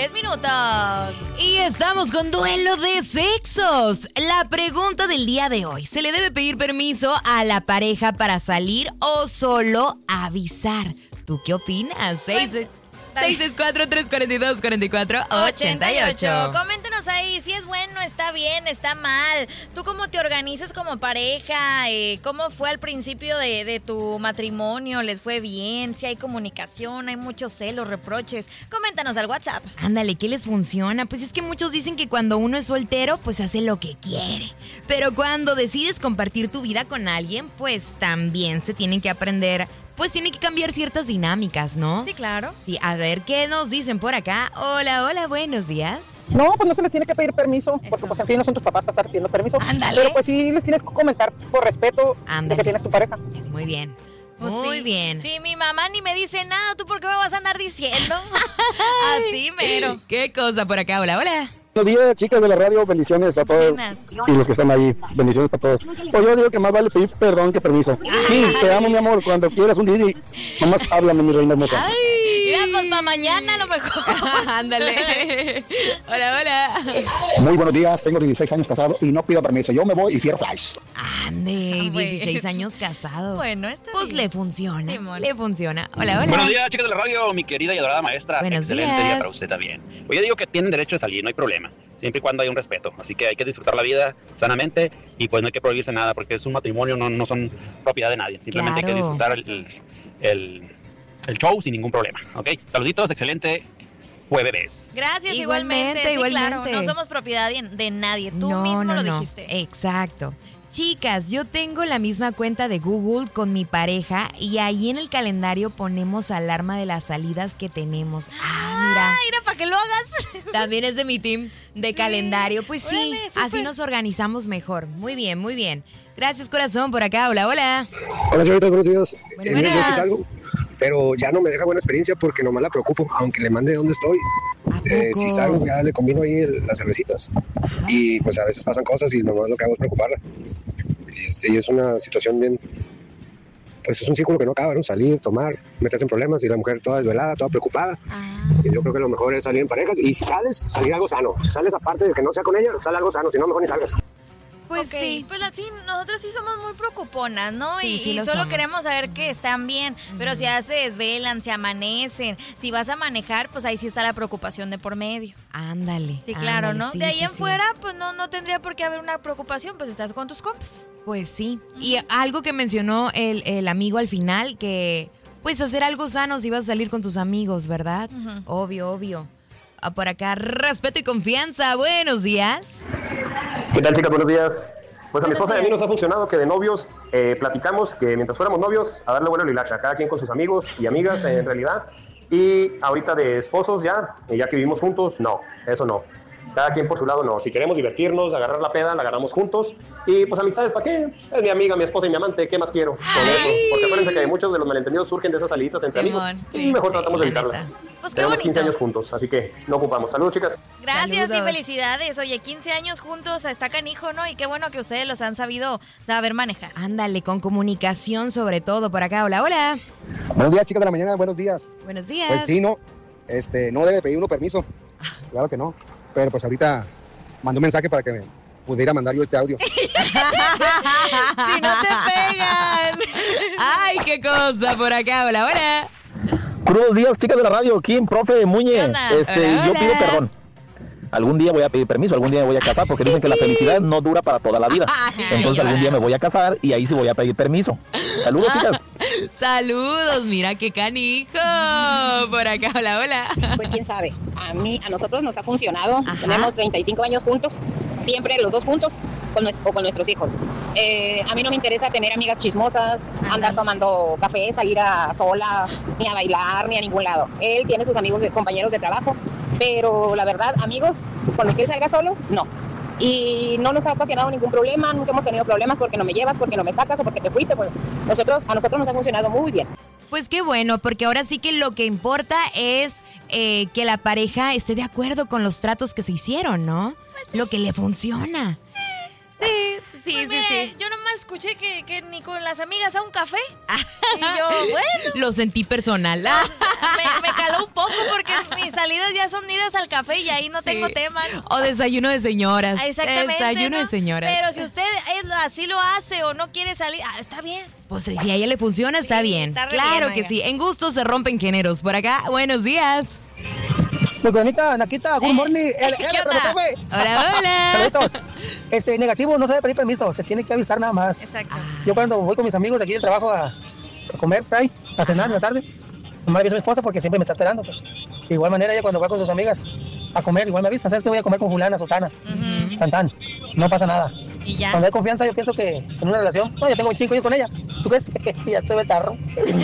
10 minutos. Y estamos con duelo de sexos. La pregunta del día de hoy: ¿se le debe pedir permiso a la pareja para salir o solo avisar? ¿Tú qué opinas? 664-342-4488. Coméntenos ahí si es bueno, está bien, está mal. ¿Tú cómo te organizas como pareja? ¿Cómo fue al principio de tu matrimonio? ¿Les fue bien? Si hay comunicación, hay muchos celos, reproches. Coméntanos al WhatsApp. Ándale, ¿qué les funciona? Pues es que muchos dicen que cuando uno es soltero, pues hace lo que quiere. Pero cuando decides compartir tu vida con alguien, pues también se tienen que aprender. Pues tiene que cambiar ciertas dinámicas, ¿no? Sí, claro. Sí, a ver, ¿qué nos dicen por acá? Hola, buenos días. No, pues no se les tiene que pedir permiso, porque pues en fin no son tus papás para estar pidiendo permiso. Ándale. Pero pues sí les tienes que comentar por respeto de que tienes tu pareja. Muy bien. Pues Muy sí. bien. Sí, mi mamá ni me dice nada. ¿Tú por qué me vas a andar diciendo? Así, mero. ¿Qué cosa por acá? Hola. Buenos días, chicas de la radio, bendiciones a todos y los que están ahí, bendiciones para todos. Pues yo digo que más vale pedir perdón que permiso. Sí, te amo, mi amor, cuando quieras un DJ, nomás háblame, mi reina hermosa. Mira, pues para mañana a lo mejor. Ándale. Hola. Muy buenos días, tengo 16 años casado y no pido permiso, yo me voy y fiero flash. Ande, 16 años casado. Bueno, está pues bien. le funciona, Simón. le funciona. Hola. Buenos días, chicas de la radio, mi querida y adorada maestra. Buenos Excelente días. día para usted también. Pues yo digo que tienen derecho de salir, no hay problema, siempre y cuando haya un respeto. Así que hay que disfrutar la vida sanamente y pues no hay que prohibirse nada porque es un matrimonio, no son propiedad de nadie. Simplemente Claro. hay que disfrutar el show sin ningún problema, ¿ok? Saluditos, excelente jueves. Gracias, Igualmente, igualmente. Sí, igualmente. claro, no somos propiedad de nadie. Tú No, mismo no, lo no. dijiste. Exacto. Chicas, yo tengo la misma cuenta de Google con mi pareja y ahí en el calendario ponemos alarma de las salidas que tenemos. Mira. Mira, para que lo hagas. También es de mi team de calendario. Pues sí, Órale, súper. así nos organizamos mejor. Muy bien, muy bien. Gracias, corazón, por acá. Hola. Hola, señorita, buenos días. Buenos Yo días. sí salgo, pero ya no me deja buena experiencia porque nomás la preocupo, aunque le mande dónde estoy. ¿A poco? Si salgo, ya le combino ahí las cervecitas. Y pues a veces pasan cosas y nomás lo que hago es preocuparla. Y es una situación bien, pues es un círculo que no acaba, ¿no? Salir, tomar, meterse en problemas y la mujer toda desvelada, toda preocupada. Y yo creo que lo mejor es salir en parejas y si sales, salir algo sano. Si sales aparte de que no sea con ella, sale algo sano, si no, mejor ni salgas. Pues Ok, sí. pues así, nosotros sí somos muy preocuponas, ¿no? Sí, y sí y lo solo somos. queremos saber que están bien, pero si ya se desvelan, se amanecen, si vas a manejar, pues ahí sí está la preocupación de por medio. Ándale. Sí, claro, ándale, ¿no? sí, de ahí sí, en sí. fuera, pues no tendría por qué haber una preocupación, pues estás con tus compas. Pues sí. Y algo que mencionó el amigo al final, que pues hacer algo sano si vas a salir con tus amigos, ¿verdad? Obvio. Por acá, respeto y confianza. Buenos días. ¿Qué tal, chicas? Buenos días. Pues a mi Buenos esposa y a mí días. nos ha funcionado que de novios platicamos que mientras fuéramos novios, a darle vuelo a la hilacha, cada quien con sus amigos y amigas en realidad. Y ahorita de esposos ya que vivimos juntos, no, eso no. Cada quien por su lado, no. Si queremos divertirnos, agarrar la peda, la agarramos juntos. Y pues amistades, ¿para qué? Es mi amiga, mi esposa y mi amante, ¿qué más quiero con eso? Porque acuérdense que muchos de los malentendidos surgen de esas saliditas entre Simón, amigos. sí, Y mejor sí, tratamos de la evitarlas. neta. Pues qué Tenemos bonito. 15 años juntos, así que no ocupamos. Saludos, chicas. Gracias Saludos. y felicidades. Oye, 15 años juntos, está canijo, ¿no? Y qué bueno que ustedes los han sabido saber manejar. Ándale, con comunicación sobre todo. Por acá, hola. Buenos días, chicas de la mañana, buenos días. Buenos días. Pues sí, no, no debe pedir uno permiso, claro que no, pero pues ahorita mandó un mensaje para que me pudiera mandar yo este audio. Si no te pegan. Ay, qué cosa por acá. Hola. Buenos días, chicas de la radio, Kim, profe Muñe. ¿Qué onda? Hola, Yo hola. pido perdón. Algún día voy a pedir permiso, algún día me voy a casar, porque dicen que la felicidad no dura para toda la vida. Entonces algún día me voy a casar y ahí sí voy a pedir permiso. Saludos, chicas. Saludos, mira qué canijo. Por acá, hola. Pues quién sabe, a nosotros nos ha funcionado. Ajá. Tenemos 35 años juntos, siempre los dos juntos o con nuestros hijos. A mí no me interesa tener amigas chismosas, andar tomando café, salir a sola, ni a bailar, ni a ningún lado. Él tiene sus amigos, compañeros de trabajo, pero la verdad, amigos con los que él salga solo, no. Y no nos ha ocasionado ningún problema, nunca hemos tenido problemas porque no me llevas, porque no me sacas o porque te fuiste. Pues a nosotros nos ha funcionado muy bien. Pues qué bueno, porque ahora sí que lo que importa es que la pareja esté de acuerdo con los tratos que se hicieron, ¿no? Lo que le funciona. Sí, Sí, Pues mire, sí. yo nomás escuché que ni con las amigas a un café. Y yo, bueno, Lo sentí personal. me caló un poco porque mis salidas ya son idas al café y ahí no Sí. tengo tema. O desayuno de señoras. Exactamente. Desayuno ¿no? de señoras. Pero si usted así lo hace o no quiere salir, está bien. Pues si a ella le funciona, está Sí, bien. está re Claro bien, que oiga. sí. En gusto se rompen géneros. Por acá, buenos días. Muy bonita, Naquita, good morning. ¿Qué onda? Hola, hola. Saluditos. Negativo, no sabe pedir permiso, se tiene que avisar nada más. Exacto. Yo cuando voy con mis amigos de aquí del trabajo a comer, por ahí, a cenar en la tarde, nomás le aviso a mi esposa porque siempre me está esperando, pues. De igual manera, ella cuando va con sus amigas a comer, igual me avisa, ¿sabes que voy a comer con fulana, sotana? Tan, no pasa nada. Y ya. Cuando hay confianza, yo pienso que en una relación, no, yo tengo 25 años con ella, ¿tú crees? Ya estoy betarro.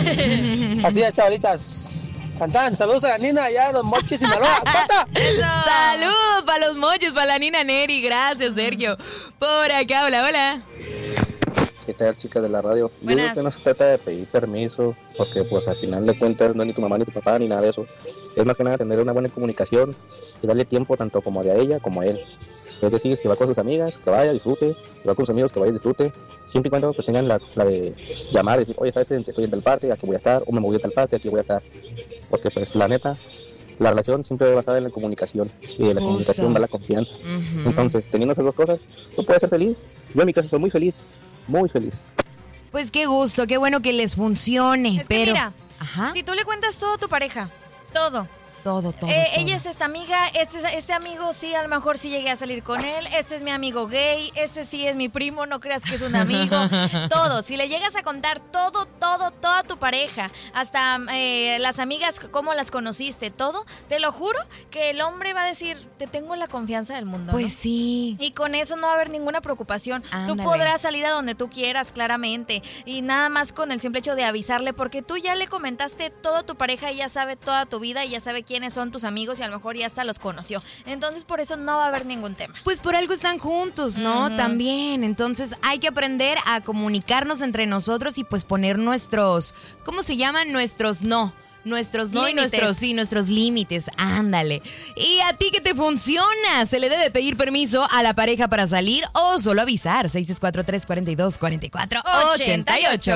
Así es, chavalitas. Tan, saludos a la Nina allá en Los Mochis, Sinaloa. ¡Corta! Saludos para los mochos, para la Nina Neri. Gracias, Sergio. Por acá, hola. ¿Qué tal, chicas de la radio? Yo Buenas. creo que no se trata de pedir permiso, porque pues al final de cuentas no es ni tu mamá ni tu papá ni nada de eso. Es más que nada tener una buena comunicación y darle tiempo tanto como a ella como a él. Es decir, si va con sus amigas, que vaya, disfrute. Si va con sus amigos, que vaya, disfrute. Siempre y cuando pues, tengan la de llamar, decir, oye, ¿sabes? Estoy en tal parte, aquí voy a estar, o me voy a tal parte, aquí voy a estar. Porque pues la neta, la relación siempre debe basada en la comunicación. Y de la comunicación va la confianza. Entonces, teniendo esas dos cosas, tú puedes ser feliz. Yo en mi caso soy muy feliz, muy feliz. Pues qué gusto, qué bueno que les funcione. Es que pero, mira, ajá, si tú le cuentas todo a tu pareja, todo. todo. Ella es esta amiga, este amigo sí, a lo mejor sí llegué a salir con él, este es mi amigo gay, este sí es mi primo, no creas que es un amigo, todo. Si le llegas a contar todo a tu pareja, hasta las amigas, cómo las conociste, todo, te lo juro que el hombre va a decir, te tengo la confianza del mundo. Pues ¿no? sí. Y con eso no va a haber ninguna preocupación. Ándale. Tú podrás salir a donde tú quieras, claramente. Y nada más con el simple hecho de avisarle, porque tú ya le comentaste todo a tu pareja y ya sabe toda tu vida y ya sabe quiénes son tus amigos y a lo mejor ya hasta los conoció. Entonces por eso no va a haber ningún tema. Pues por algo están juntos, ¿no? También. Entonces hay que aprender a comunicarnos entre nosotros y pues poner nuestros, ¿cómo se llaman? Nuestros no. Nuestros no Límites. y nuestros límites, ándale. ¿Y a ti qué te funciona? ¿Se le debe pedir permiso a la pareja para salir o solo avisar? 664-342-4488.